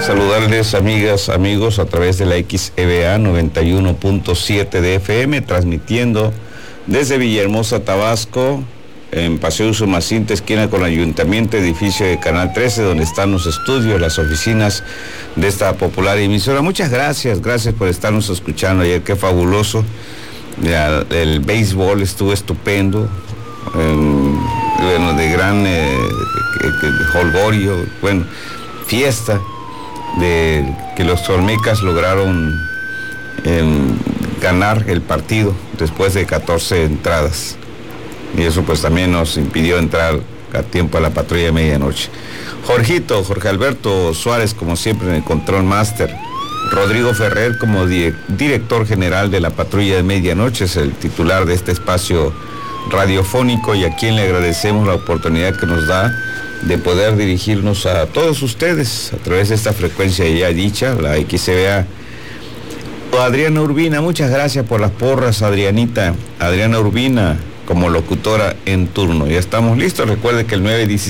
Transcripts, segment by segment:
Saludarles, amigas, amigos, a través de la XEBA 91.7 de FM, transmitiendo desde Villahermosa, Tabasco, en Paseo Usumacinta, esquina con el Ayuntamiento, edificio de Canal 13, donde están los estudios, las oficinas de esta popular emisora. Muchas gracias por estarnos escuchando ayer, qué fabuloso. El béisbol estuvo estupendo, bueno, de gran jolgorio, bueno, fiesta, de que los Olmecas lograron ganar el partido después de 14 entradas. Y eso pues también nos impidió entrar a tiempo a la patrulla de medianoche. Jorge Alberto Suárez, como siempre, en el Control Master. Rodrigo Ferrer, como director general de la patrulla de medianoche, es el titular de este espacio radiofónico, y a quien le agradecemos la oportunidad que nos da de poder dirigirnos a todos ustedes a través de esta frecuencia ya dicha, la XCBA. Adriana Urbina, muchas gracias por las porras, Adriana Urbina, como locutora en turno. Ya estamos listos. Recuerde que el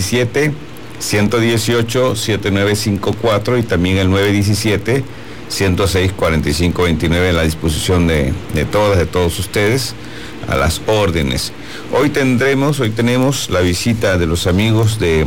917-118-7954 y también el 917-106-4529 a la disposición de todos ustedes, a las órdenes. Hoy tenemos la visita de los amigos de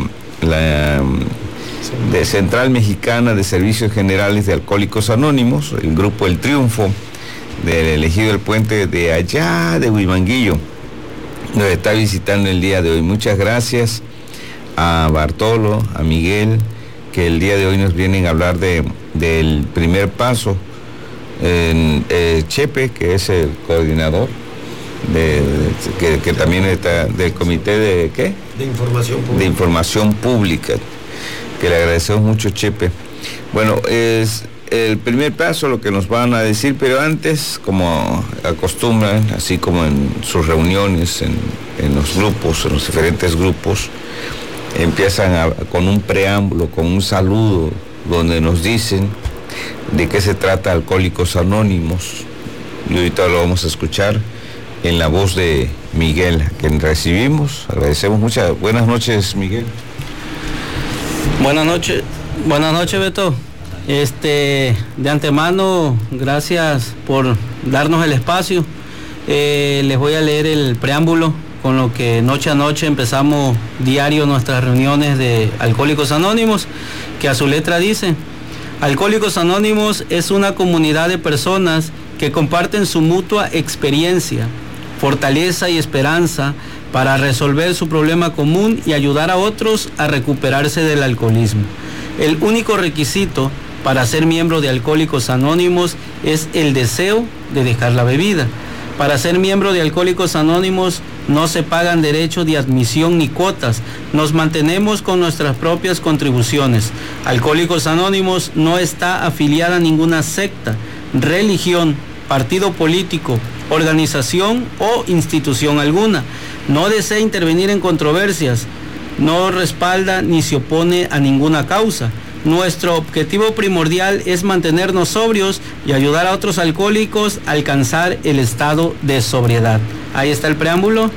Central Mexicana de Servicios Generales de Alcohólicos Anónimos, el grupo El Triunfo, del elegido El Puente de allá de Huimanguillo. Nos está visitando el día de hoy. Muchas gracias a Bartolo, a Miguel, que el día de hoy nos vienen a hablar del primer paso. Chepe, que es el coordinador, que también está del comité de ¿qué? De información pública, que le agradecemos mucho, Chepe. Bueno, es el primer paso lo que nos van a decir, pero antes, como acostumbran, así como en sus reuniones, en los grupos, en los diferentes grupos, empiezan con un preámbulo, con un saludo, donde nos dicen de qué se trata Alcohólicos Anónimos. Y ahorita lo vamos a escuchar en la voz de Miguel, a quien recibimos. Agradecemos muchas. Buenas noches, Miguel. Buenas noches, Beto. De antemano, gracias por darnos el espacio. Les voy a leer el preámbulo con lo que noche a noche empezamos diario nuestras reuniones de Alcohólicos Anónimos, que a su letra dice: Alcohólicos Anónimos es una comunidad de personas que comparten su mutua experiencia, fortaleza y esperanza para resolver su problema común y ayudar a otros a recuperarse del alcoholismo. El único requisito para ser miembro de Alcohólicos Anónimos es el deseo de dejar la bebida. Para ser miembro de Alcohólicos Anónimos no se pagan derechos de admisión ni cuotas. Nos mantenemos con nuestras propias contribuciones. Alcohólicos Anónimos no está afiliada a ninguna secta, religión, partido político, organización o institución alguna. No desea intervenir en controversias. No respalda ni se opone a ninguna causa. Nuestro objetivo primordial es mantenernos sobrios y ayudar a otros alcohólicos a alcanzar el estado de sobriedad. Ahí está el preámbulo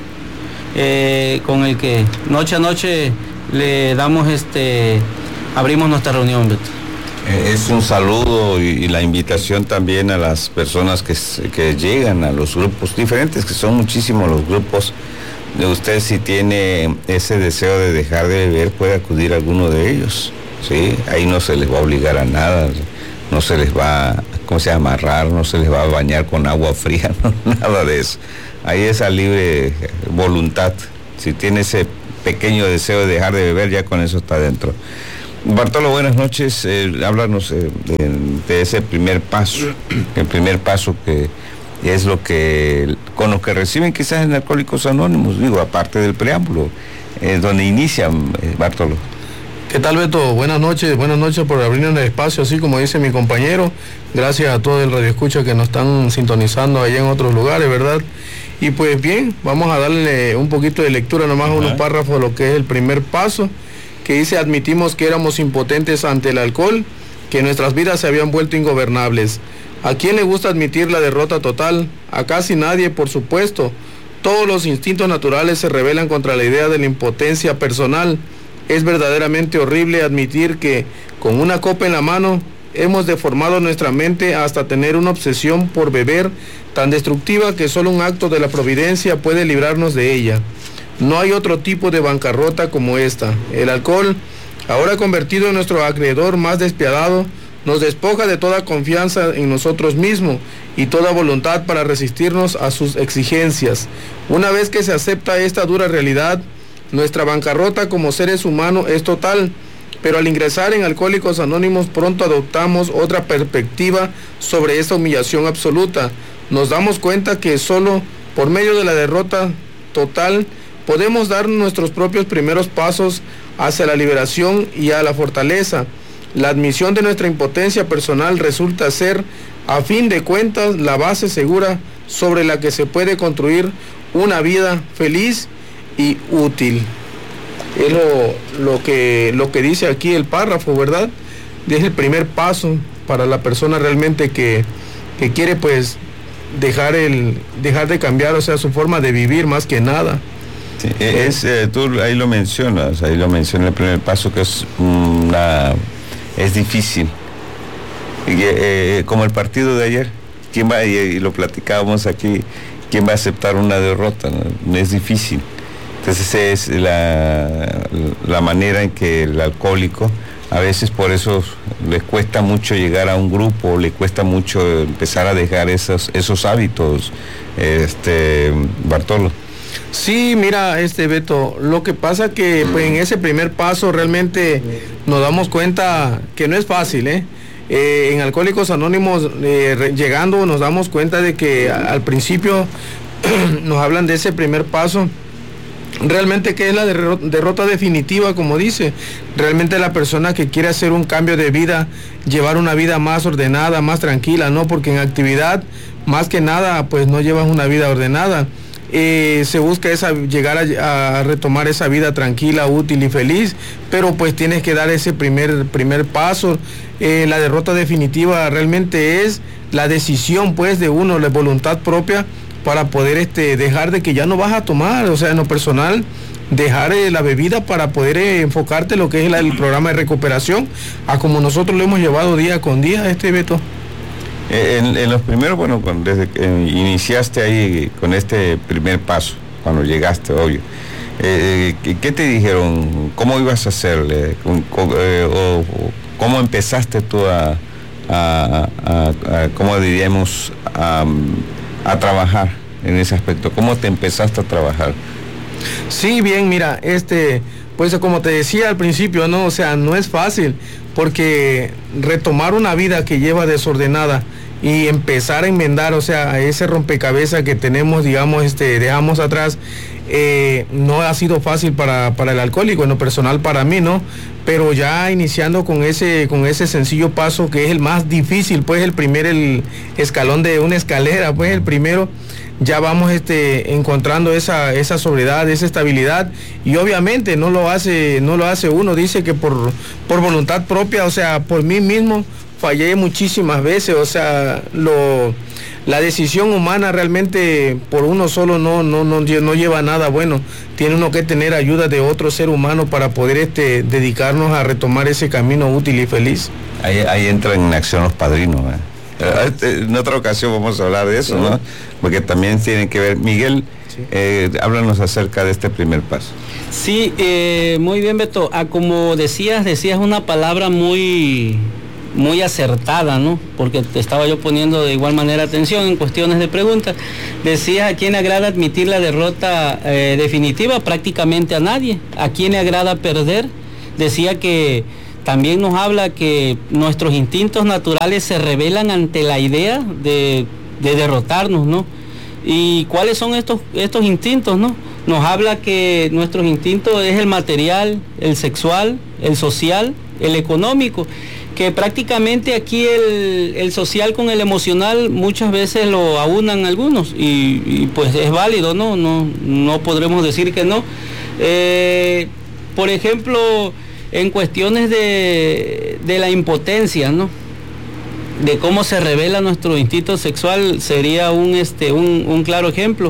con el que noche a noche le damos abrimos nuestra reunión, Beto. Es un saludo y la invitación también a las personas que llegan a los grupos diferentes, que son muchísimos los grupos. De usted, si tiene ese deseo de dejar de beber, puede acudir a alguno de ellos. Sí, ahí no se les va a obligar a nada, no se les va a amarrar, no se les va a bañar con agua fría, no, nada de eso. Ahí es a libre voluntad. Si tiene ese pequeño deseo de dejar de beber, ya con eso está dentro. Bartolo, buenas noches. Háblanos de ese primer paso, el primer paso que es con lo que reciben quizás en Alcohólicos Anónimos, digo, aparte del preámbulo, donde inician, Bartolo. ¿Qué tal, Beto? Buenas noches por abrirnos el espacio, así como dice mi compañero. Gracias a todo el radioescucha que nos están sintonizando allá en otros lugares, ¿verdad? Y pues bien, vamos a darle un poquito de lectura nomás a unos párrafos de lo que es el primer paso, que dice: admitimos que éramos impotentes ante el alcohol, que nuestras vidas se habían vuelto ingobernables. ¿A quién le gusta admitir la derrota total? A casi nadie, por supuesto. Todos los instintos naturales se rebelan contra la idea de la impotencia personal. Es verdaderamente horrible admitir que, Con una copa en la mano, hemos deformado nuestra mente hasta tener una obsesión por beber tan destructiva que solo un acto de la providencia puede librarnos de ella. No hay otro tipo de bancarrota como esta. El alcohol, ahora convertido en nuestro acreedor más despiadado, nos despoja de toda confianza en nosotros mismos y toda voluntad para resistirnos a sus exigencias. Una vez que se acepta esta dura realidad, nuestra bancarrota como seres humanos es total, pero al ingresar en Alcohólicos Anónimos pronto adoptamos otra perspectiva sobre esta humillación absoluta. Nos damos cuenta que solo por medio de la derrota total podemos dar nuestros propios primeros pasos hacia la liberación y a la fortaleza. La admisión de nuestra impotencia personal resulta ser, a fin de cuentas, la base segura sobre la que se puede construir una vida feliz y útil. Es lo que dice aquí el párrafo, ¿verdad? Es el primer paso para la persona realmente que quiere pues dejar de cambiar, o sea, su forma de vivir más que nada. Sí, tú ahí lo mencionas el primer paso, que es difícil. Como el partido de ayer, ¿quién va? Y lo platicábamos aquí, ¿quién va a aceptar una derrota? No es difícil. Entonces es la manera en que el alcohólico, a veces por eso le cuesta mucho llegar a un grupo, le cuesta mucho empezar a dejar esos hábitos, Bartolo. Sí, mira, Beto, lo que pasa que pues, en ese primer paso realmente nos damos cuenta que no es fácil, en Alcohólicos Anónimos, llegando, nos damos cuenta de que al principio nos hablan de ese primer paso. Realmente que es la derrota definitiva, como dice. Realmente la persona que quiere hacer un cambio de vida, llevar una vida más ordenada, más tranquila, ¿no? Porque en actividad, más que nada, pues no llevas una vida ordenada. Se busca llegar a retomar esa vida tranquila, útil y feliz, pero pues tienes que dar ese primer paso. La derrota definitiva realmente es la decisión pues de uno, la voluntad propia, para poder dejar de que ya no vas a tomar, o sea, en lo personal, dejar la bebida para poder enfocarte en lo que es el programa de recuperación, a como nosotros lo hemos llevado día con día, Beto. En los primeros, bueno, desde que iniciaste ahí con este primer paso, cuando llegaste, obvio, ¿qué te dijeron? ¿Cómo ibas a hacerle? ¿Cómo empezaste tú ¿cómo diríamos, a trabajar en ese aspecto? ¿Cómo te empezaste a trabajar? Sí, bien, mira, pues como te decía al principio, ¿no? O sea, no es fácil, porque retomar una vida que lleva desordenada y empezar a enmendar, o sea, ese rompecabezas que tenemos, digamos, dejamos atrás, no ha sido fácil para el alcohólico, en lo personal para mí, ¿no? Pero ya iniciando con ese sencillo paso que es el más difícil, pues el escalón de una escalera, pues el primero, ya vamos encontrando esa sobriedad, esa estabilidad, y obviamente no lo hace uno, dice que por voluntad propia, o sea, por mí mismo fallé muchísimas veces, o sea, la decisión humana realmente por uno solo no lleva nada bueno. Tiene uno que tener ayuda de otro ser humano para poder dedicarnos a retomar ese camino útil y feliz. Ahí entran en acción los padrinos, En otra ocasión vamos a hablar de eso, ¿no? Porque también tienen que ver. Miguel, sí. Háblanos acerca de este primer paso. Sí, muy bien, Beto. Como decías una palabra muy acertada, ¿no? Porque te estaba yo poniendo de igual manera atención en cuestiones de preguntas. Decías, ¿a quién le agrada admitir la derrota definitiva? Prácticamente a nadie. ¿A quién le agrada perder? Decía que también nos habla que nuestros instintos naturales se rebelan ante la idea de derrotarnos, ¿no? ¿Y cuáles son estos instintos, no? Nos habla que nuestros instintos es el material, el sexual, el social, el económico, que prácticamente aquí el social con el emocional muchas veces lo aunan algunos y pues es válido, ¿no? No podremos decir que no. Por ejemplo, en cuestiones de la impotencia, ¿no? De cómo se revela nuestro instinto sexual sería un claro ejemplo.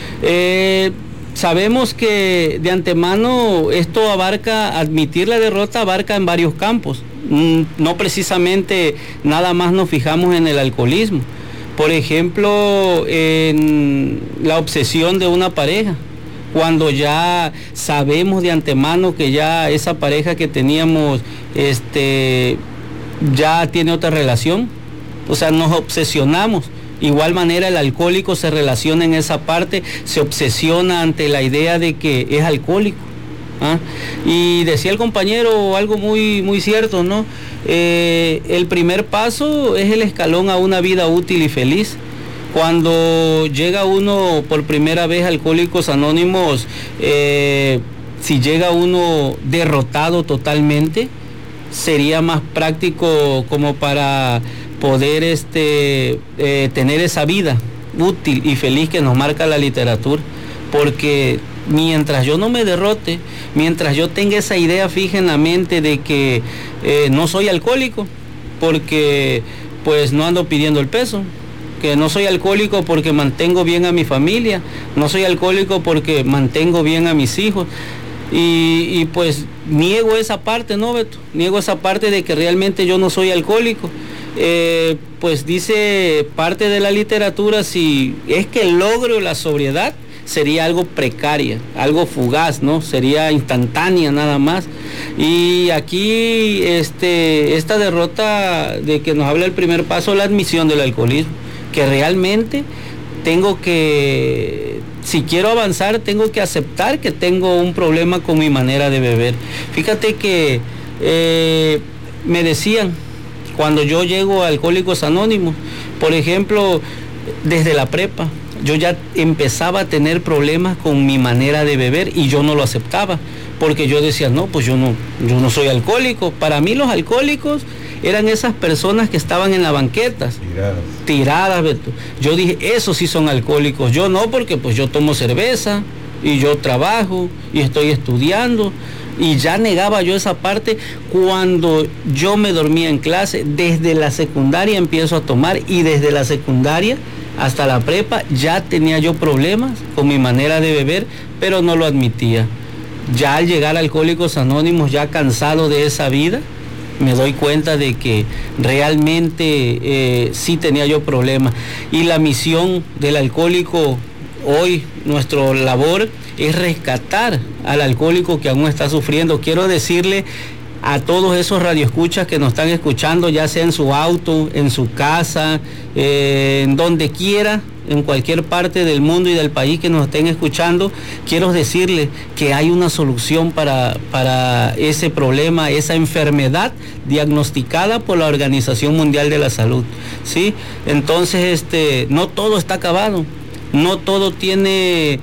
Sabemos que de antemano esto admitir la derrota abarca en varios campos. No precisamente nada más nos fijamos en el alcoholismo. Por ejemplo, en la obsesión de una pareja, cuando ya sabemos de antemano que ya esa pareja que teníamos ya tiene otra relación, o sea, nos obsesionamos. Igual manera el alcohólico se relaciona en esa parte, se obsesiona ante la idea de que es alcohólico. Y decía el compañero algo muy, muy cierto, ¿no? El primer paso es el escalón a una vida útil y feliz. Cuando llega uno por primera vez a Alcohólicos Anónimos, si llega uno derrotado totalmente, sería más práctico como para poder tener esa vida útil y feliz que nos marca la literatura, porque mientras yo no me derrote, mientras yo tenga esa idea fija en la mente de que no soy alcohólico porque pues no ando pidiendo el peso, que no soy alcohólico porque mantengo bien a mi familia, no soy alcohólico porque mantengo bien a mis hijos, y pues niego esa parte, ¿no, Beto? Niego esa parte de que realmente yo no soy alcohólico. Pues dice parte de la literatura, si es que logro la sobriedad, sería algo precaria, algo fugaz, ¿no? Sería instantánea nada más. Y aquí esta derrota de que nos habla el primer paso, la admisión del alcoholismo, que realmente tengo que, si quiero avanzar, tengo que aceptar que tengo un problema con mi manera de beber. Fíjate que me decían, cuando yo llego a Alcohólicos Anónimos, por ejemplo, desde la prepa, yo ya empezaba a tener problemas con mi manera de beber y yo no lo aceptaba, porque yo decía, no, pues yo no soy alcohólico. Para mí los alcohólicos eran esas personas que estaban en las banquetas, tiradas, Beto. Yo dije, esos sí son alcohólicos, yo no, porque pues yo tomo cerveza y yo trabajo y estoy estudiando. Y ya negaba yo esa parte cuando yo me dormía en clase. Desde la secundaria empiezo a tomar, y desde la secundaria hasta la prepa ya tenía yo problemas con mi manera de beber, pero no lo admitía. Ya al llegar a Alcohólicos Anónimos, ya cansado de esa vida, me doy cuenta de que realmente sí tenía yo problemas. Y la misión del alcohólico hoy, nuestra labor, es rescatar al alcohólico que aún está sufriendo. Quiero decirle a todos esos radioescuchas que nos están escuchando, ya sea en su auto, en su casa, en donde quiera, en cualquier parte del mundo y del país que nos estén escuchando, quiero decirle que hay una solución para ese problema, esa enfermedad diagnosticada por la Organización Mundial de la Salud, ¿sí? Entonces, no todo está acabado, no todo tiene,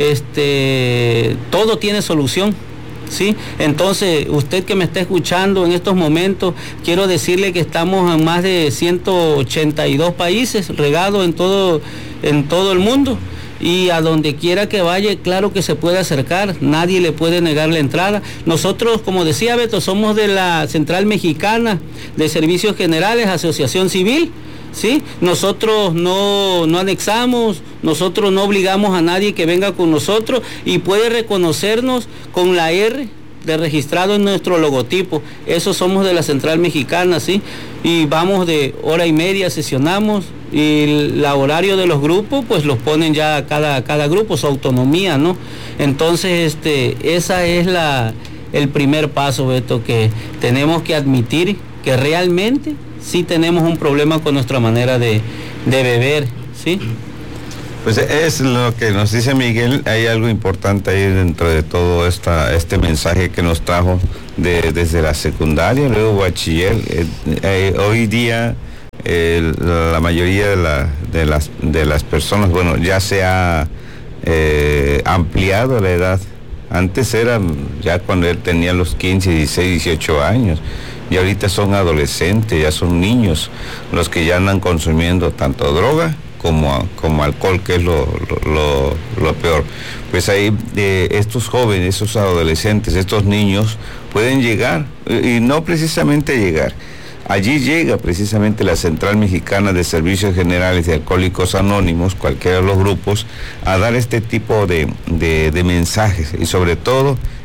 todo tiene solución. ¿Sí? Entonces, usted que me está escuchando en estos momentos, quiero decirle que estamos en más de 182 países regados en todo el mundo, y a donde quiera que vaya, claro que se puede acercar, nadie le puede negar la entrada. Nosotros, como decía Beto, somos de la Central Mexicana de Servicios Generales, Asociación Civil, ¿sí? Nosotros no anexamos, nosotros no obligamos a nadie que venga con nosotros, y puede reconocernos con la R de registrado en nuestro logotipo. Eso somos de la Central Mexicana, ¿sí? Y vamos de hora y media, sesionamos, y el horario de los grupos pues los ponen ya cada grupo, su autonomía, ¿no? Entonces esa es el primer paso, Beto, que tenemos que admitir que realmente sí tenemos un problema con nuestra manera de beber, ¿sí? Pues es lo que nos dice Miguel. Hay algo importante ahí dentro de todo este mensaje que nos trajo desde la secundaria, luego bachiller. Hoy día la mayoría de las personas, bueno, ya se ha ampliado la edad. Antes eran ya cuando él tenía los 15, 16, 18 años. Y ahorita son adolescentes, ya son niños los que ya andan consumiendo tanto droga como alcohol, que es lo peor. Pues ahí estos jóvenes, estos adolescentes, estos niños pueden llegar, y no precisamente llegar. Allí llega precisamente la Central Mexicana de Servicios Generales de Alcohólicos Anónimos, cualquiera de los grupos, a dar este tipo de mensajes, y sobre todo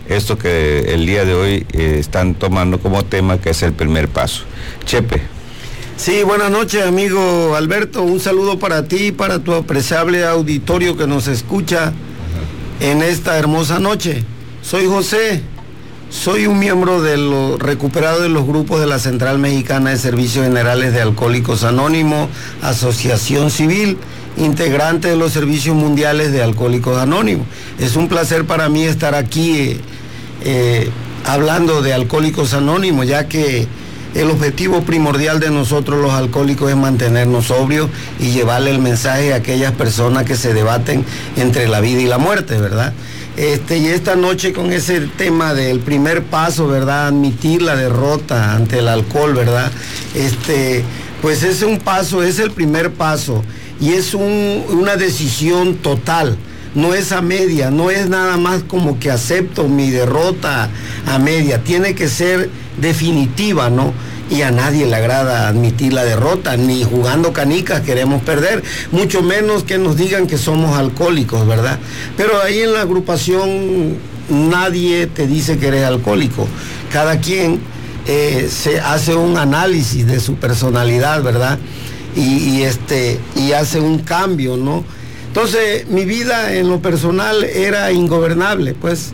esto que el día de hoy están tomando como tema, que es el primer paso. Chepe. Sí, buenas noches, amigo Alberto. Un saludo para ti y para tu apreciable auditorio que nos escucha en esta hermosa noche. Soy José, soy un miembro de los recuperados de los grupos de la Central Mexicana de Servicios Generales de Alcohólicos Anónimos, Asociación Civil, integrante de los Servicios Mundiales de Alcohólicos Anónimos. Es un placer para mí estar aquí hablando de Alcohólicos Anónimos, ya que el objetivo primordial de nosotros los alcohólicos es mantenernos sobrios y llevarle el mensaje a aquellas personas que se debaten entre la vida y la muerte, ¿verdad? Y esta noche con ese tema del primer paso, ¿verdad? Admitir la derrota ante el alcohol, ¿verdad? Pues es un paso, es el primer paso y es una decisión total. No es a media, no es nada más como que acepto mi derrota a media, tiene que ser definitiva, ¿no? Y a nadie le agrada admitir la derrota, ni jugando canicas queremos perder, mucho menos que nos digan que somos alcohólicos, ¿verdad? Pero ahí en la agrupación nadie te dice que eres alcohólico, cada quien se hace un análisis de su personalidad, ¿verdad? Y hace un cambio, ¿no? Entonces, mi vida en lo personal era ingobernable, pues,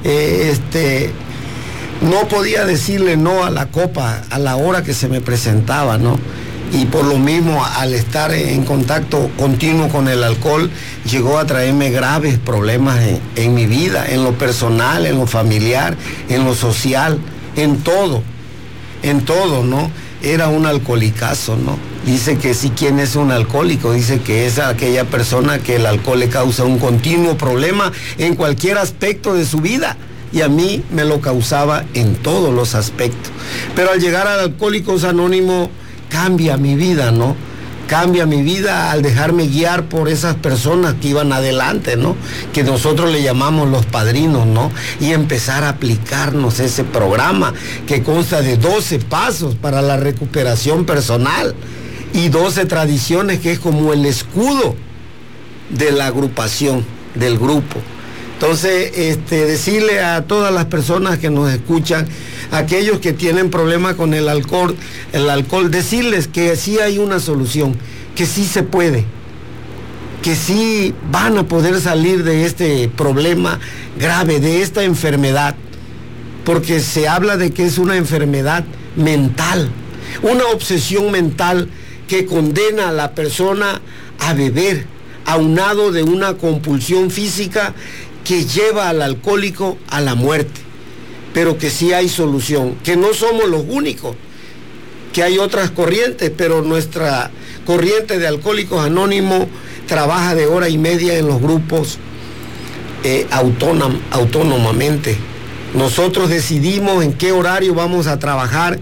no podía decirle no a la copa a la hora que se me presentaba, ¿no? Y por lo mismo, al estar en contacto continuo con el alcohol, llegó a traerme graves problemas en mi vida, en lo personal, en lo familiar, en lo social, en todo, ¿no? Era un alcoholicazo, ¿no? Dice que sí, ¿quién es un alcohólico? Dice que es aquella persona que el alcohol le causa un continuo problema en cualquier aspecto de su vida. Y a mí me lo causaba en todos los aspectos. Pero al llegar a Alcohólicos Anónimos cambia mi vida, ¿no? Cambia mi vida al dejarme guiar por esas personas que iban adelante, ¿no? Que nosotros le llamamos los padrinos, ¿no? Y empezar a aplicarnos ese programa que consta de 12 pasos para la recuperación personal y 12 tradiciones, que es como el escudo de la agrupación, del grupo. Entonces, decirle a todas las personas que nos escuchan, aquellos que tienen problemas con el alcohol, decirles que sí hay una solución, que sí se puede, que sí van a poder salir de este problema grave, de esta enfermedad, porque se habla de que es una enfermedad mental, una obsesión mental que condena a la persona a beber, aunado de una compulsión física que lleva al alcohólico a la muerte, pero que sí hay solución, que no somos los únicos, que hay otras corrientes, pero nuestra corriente de Alcohólicos Anónimos trabaja de hora y media en los grupos autónomamente. Nosotros decidimos en qué horario vamos a trabajar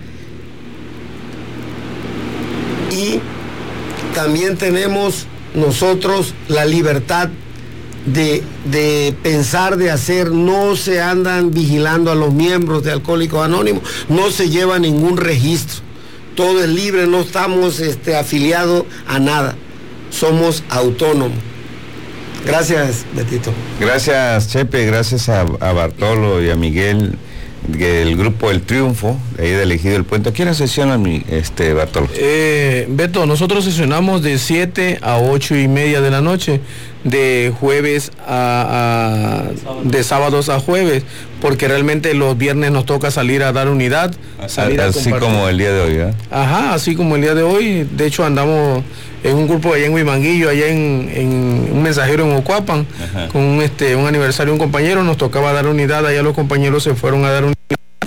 y también tenemos nosotros la libertad de pensar, de hacer. No se andan vigilando a los miembros de Alcohólicos Anónimos, no se lleva ningún registro, todo es libre, no estamos afiliados a nada, somos autónomos. Gracias, Betito. Gracias, Chepe, gracias a Bartolo y a Miguel del grupo El Triunfo, de ahí de Elegido el Puente. ¿A qué hora sesionan, Bartolo? Beto, nosotros sesionamos de 7 a 8:30 de la noche, de jueves de sábados a jueves, porque realmente los viernes nos toca salir a dar unidad, así como el día de hoy, ¿eh? Ajá, así como el día de hoy. De hecho andamos en un grupo allá en Huimanguillo, allá en un mensajero en Ocuapan, con un aniversario de un compañero, nos tocaba dar unidad, allá los compañeros se fueron a dar unidad.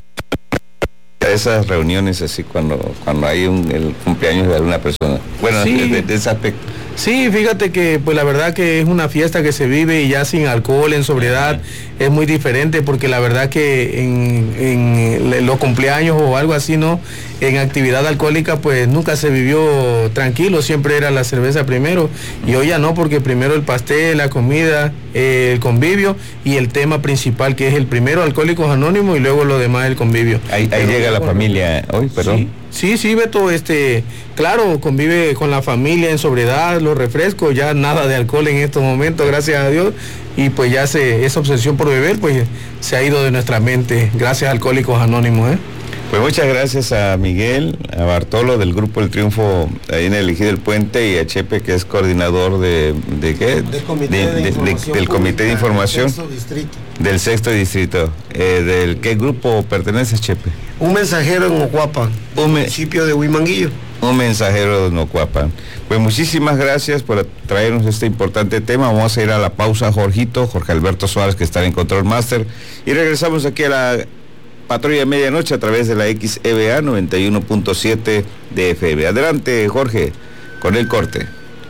Esas reuniones así cuando hay el cumpleaños de alguna persona, bueno, sí, de ese aspecto. Sí, fíjate que pues la verdad que es una fiesta que se vive y ya sin alcohol, en sobriedad, es muy diferente, porque la verdad que en los cumpleaños o algo así, ¿no? En actividad alcohólica pues nunca se vivió tranquilo, siempre era la cerveza primero, y hoy ya no, porque primero el pastel, la comida, el convivio y el tema principal, que es el primero Alcohólicos Anónimos y luego lo demás el convivio. Ahí llega la familia hoy, perdón. Sí, Beto, claro, convive con la familia en sobriedad, los refrescos, ya nada de alcohol en estos momentos, gracias a Dios, y pues ya esa obsesión por beber pues se ha ido de nuestra mente. Gracias a Alcohólicos Anónimos. Pues muchas gracias a Miguel, a Bartolo del Grupo El Triunfo ahí en el Ejido del Puente, y a Chepe, que es coordinador del Comité de Información del Sexto Distrito. ¿Del qué grupo pertenece, Chepe? Un mensajero en Ocuapa, municipio de Huimanguillo. Un mensajero de Ocuapa. Pues muchísimas gracias por traernos este importante tema. Vamos a ir a la pausa, Jorge Alberto Suárez, que está en Control Master, y regresamos aquí a la Patrulla de Medianoche a través de la XEBA 91.7 de FM. Adelante, Jorge, con el corte.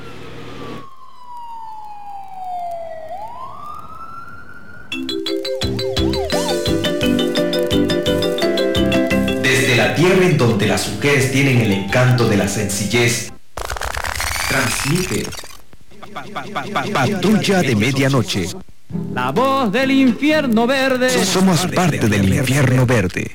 Desde la tierra en donde las mujeres tienen el encanto de la sencillez, transmite Patrulla de Medianoche. La voz del infierno verde. Somos parte del infierno verde.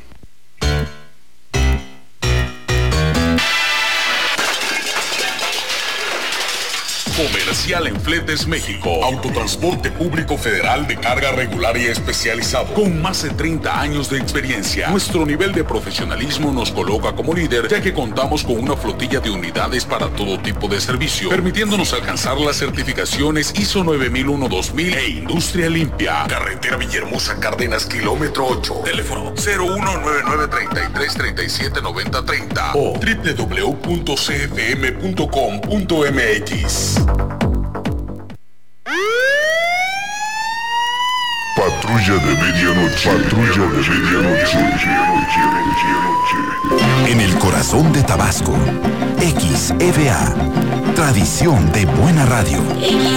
Comercial en Fletes México. Autotransporte público federal de carga regular y especializado. Con más de 30 años de experiencia. Nuestro nivel de profesionalismo nos coloca como líder, ya que contamos con una flotilla de unidades para todo tipo de servicio, permitiéndonos alcanzar las certificaciones ISO 9001-2000 e Industria Limpia. Carretera Villahermosa Cárdenas, kilómetro 8. Teléfono 0199-3337-9030 o www.cfm.com.mx. Patrulla de Medianoche. Patrulla de Medianoche. En el corazón de Tabasco, XEBA, tradición de buena radio.